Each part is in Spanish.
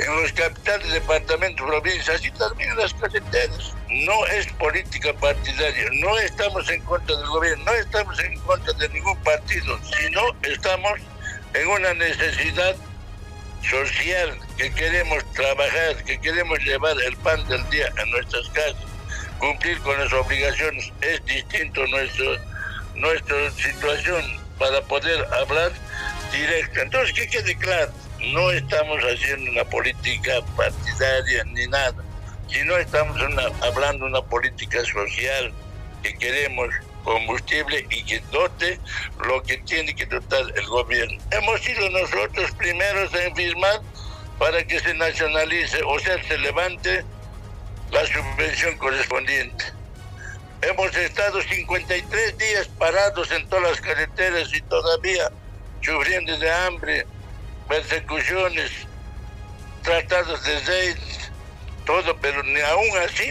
en los capitales, departamentos, provincias, así también en las carreteras. No es política partidaria, no estamos en contra del gobierno, no estamos en contra de ningún partido, sino estamos en una necesidad social, que queremos trabajar, que queremos llevar el pan del día a nuestras casas, cumplir con las obligaciones. Es distinto nuestra situación para poder hablar directo. Entonces, que quede claro, no estamos haciendo una política partidaria ni nada, sino estamos hablando de una política social, que queremos combustible y que dote lo que tiene que dotar el gobierno. Hemos sido nosotros primeros en firmar para que se nacionalice, o sea, se levante la subvención correspondiente. Hemos estado 53 días parados en todas las carreteras y todavía sufriendo de hambre, persecuciones, tratados de seis, todo, pero ni aún así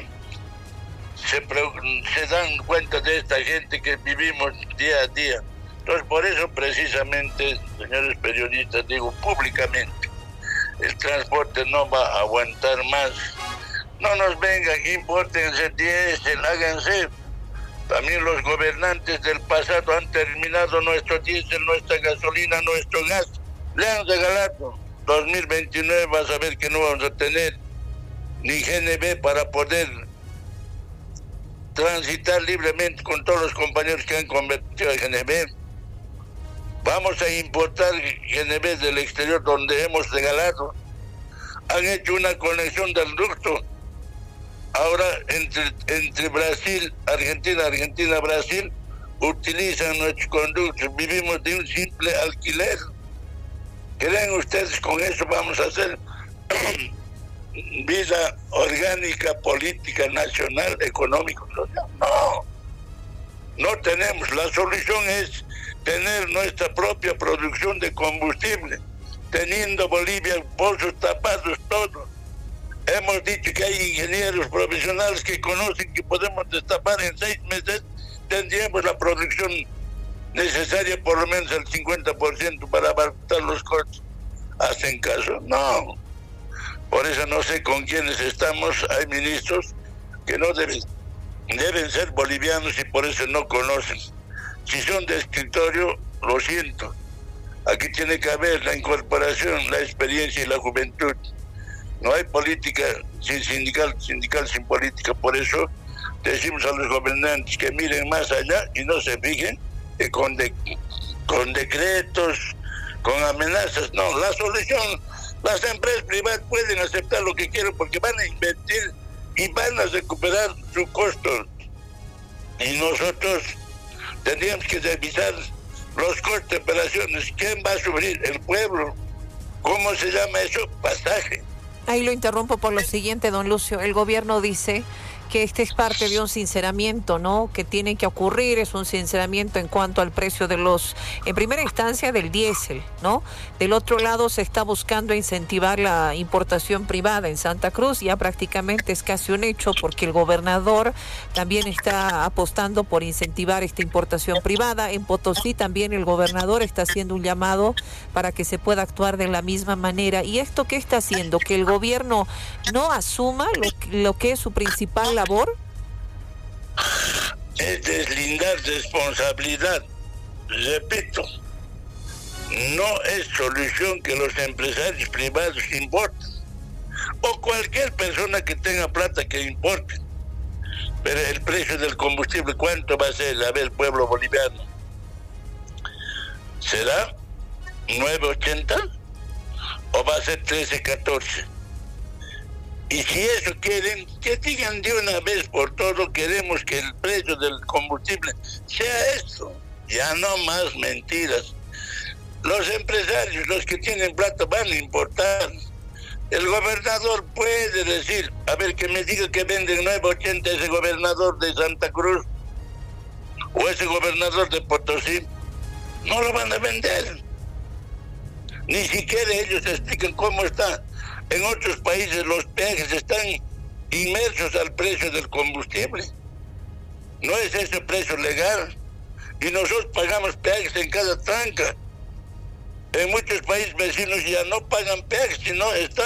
se dan cuenta de esta gente que vivimos día a día. Entonces, por eso precisamente, señores periodistas, digo públicamente, el transporte no va a aguantar más. No nos vengan, impórtense diésel, háganse. También los gobernantes del pasado han terminado nuestro diésel, nuestra gasolina, nuestro gas. Le han regalado. 2029 vas a ver que no vamos a tener ni GNB para poder transitar libremente con todos los compañeros que han convertido a GNB. Vamos a importar GNB del exterior donde hemos regalado. Han hecho una conexión del ducto. Ahora entre Brasil, Argentina, Brasil, utilizan nuestros conductos. Vivimos de un simple alquiler. ¿Creen ustedes con eso vamos a hacer vida orgánica, política, nacional, económica, social? No tenemos. La solución es tener nuestra propia producción de combustible, teniendo Bolivia pozos tapados todos. Hemos dicho que hay ingenieros profesionales que conocen que podemos destapar en 6 meses, tendríamos la producción necesaria por lo menos el 50% para abarcar los costos. ¿Hacen caso? No. Por eso no sé con quiénes estamos. Hay ministros que no deben ser bolivianos y por eso no conocen. Si son de escritorio, lo siento. Aquí tiene que haber la incorporación, la experiencia y la juventud. No hay política sin sindical sin política. Por eso decimos a los gobernantes que miren más allá y no se fijen que con decretos, con amenazas. No, la solución, las empresas privadas pueden aceptar lo que quieran porque van a invertir y van a recuperar su costo. Y nosotros tendríamos que revisar los costos de operaciones. ¿Quién va a sufrir? El pueblo. ¿Cómo se llama eso? Pasaje. Ahí lo interrumpo por lo siguiente, don Lucio. El gobierno dice que este es parte de un sinceramiento, ¿no? Que tiene que ocurrir, es un sinceramiento en cuanto al precio de en primera instancia del diésel, ¿no? Del otro lado se está buscando incentivar la importación privada en Santa Cruz, ya prácticamente es casi un hecho porque el gobernador también está apostando por incentivar esta importación privada. En Potosí también el gobernador está haciendo un llamado para que se pueda actuar de la misma manera. ¿Y esto qué está haciendo? Que el gobierno no asuma lo que es su principal labor. Es deslindar responsabilidad. Repito, no es solución que los empresarios privados importen o cualquier persona que tenga plata que importe, pero el precio del combustible, ¿cuánto va a ser? A ver, pueblo boliviano, ¿será 9.80 o va a ser 13.14? Y si eso quieren, que digan de una vez por todo, queremos que el precio del combustible sea esto. Ya no más mentiras. Los empresarios, los que tienen plata, van a importar. El gobernador puede decir, a ver, que me diga que venden 9.80 ese gobernador de Santa Cruz o ese gobernador de Potosí. No lo van a vender. Ni siquiera ellos explican cómo está. En otros países los peajes están inmersos al precio del combustible. No es ese precio legal. Y nosotros pagamos peajes en cada tranca. En muchos países vecinos ya no pagan peajes, sino están